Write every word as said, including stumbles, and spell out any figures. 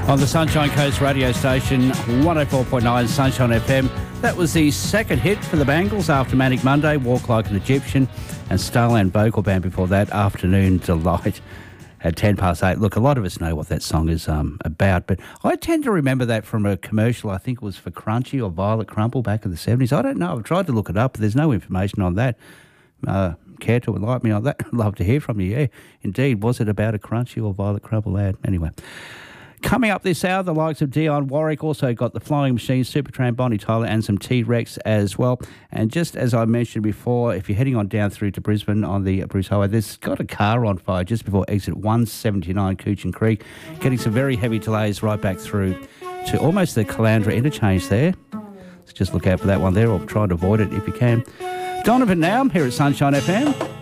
On the Sunshine Coast radio station, one oh four point nine Sunshine F M. That was the second hit for the Bangles after Manic Monday, Walk Like an Egyptian, and Starland Vocal Band before that, Afternoon Delight at ten past eight. Look, a lot of us know what that song is um, about, but I tend to remember that from a commercial. I think it was for Crunchy or Violet Crumble back in the seventies. I don't know. I've tried to look it up, but there's no information on that. Uh, care to enlighten me on that? I'd love to hear from you. Yeah, indeed. Was it about a Crunchy or Violet Crumble ad? Anyway. Coming up this hour, the likes of Dionne Warwick, also got the Flying Machines, Supertramp, Bonnie Tyler, and some T-Rex as well. And just as I mentioned before, if you're heading on down through to Brisbane on the Bruce Highway, there's got a car on fire just before exit one seventy-nine Coochin Creek, getting some very heavy delays right back through to almost the Caloundra interchange there. So just look out for that one there, or try and avoid it if you can. Donovan now, here at Sunshine F M.